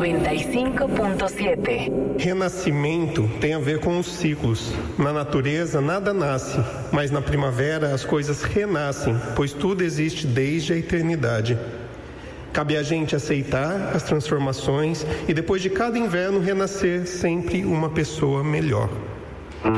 95.7. Renascimento tem a ver com os ciclos. Na natureza nada nasce, mas na primavera as coisas renascem, pois tudo existe desde a eternidade. Cabe a gente aceitar as transformações e depois de cada inverno renascer sempre uma pessoa melhor.